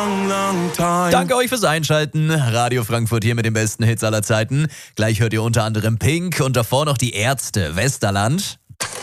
Danke euch fürs Einschalten. Radio Frankfurt hier mit den besten Hits aller Zeiten. Gleich hört ihr unter anderem Pink und davor noch die Ärzte, Westerland.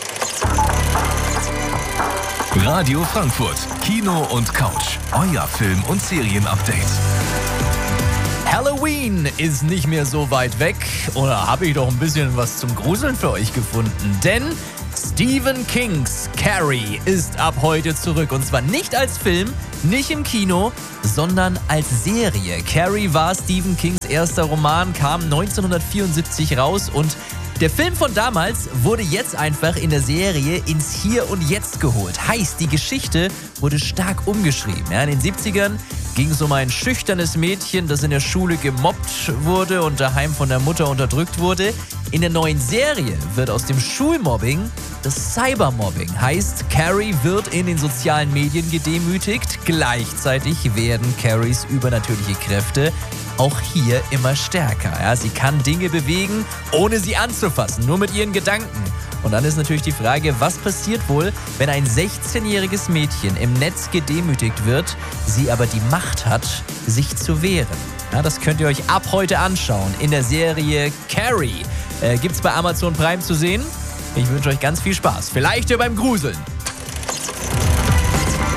Radio Frankfurt, Kino und Couch. Euer Film- und Serienupdate. Halloween ist nicht mehr so weit weg. Oder habe ich doch ein bisschen was zum Gruseln für euch gefunden? Denn Stephen Kings Carrie ist ab heute zurück. Und zwar nicht als Film, nicht im Kino, sondern als Serie. Carrie war Stephen Kings erster Roman, kam 1974 raus und der Film von damals wurde jetzt einfach in der Serie ins Hier und Jetzt geholt. Heißt, die Geschichte wurde stark umgeschrieben. Ja, in den 70ern ging es um ein schüchternes Mädchen, das in der Schule gemobbt wurde und daheim von der Mutter unterdrückt wurde. In der neuen Serie wird aus dem Schulmobbing das Cybermobbing. Heißt, Carrie wird in den sozialen Medien gedemütigt. Gleichzeitig werden Carries übernatürliche Kräfte auch hier immer stärker. Ja, sie kann Dinge bewegen, ohne sie anzufassen, nur mit ihren Gedanken. Und dann ist natürlich die Frage, was passiert wohl, wenn ein 16-jähriges Mädchen im Netz gedemütigt wird, sie aber die Macht hat, sich zu wehren. Ja, das könnt ihr euch ab heute anschauen in der Serie Carrie. Gibt's bei Amazon Prime zu sehen. Ich wünsche euch ganz viel Spaß. Vielleicht ja beim Gruseln.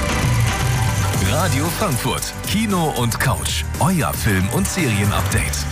Radio Frankfurt, Kino und Couch. Euer Film- und Serienupdate.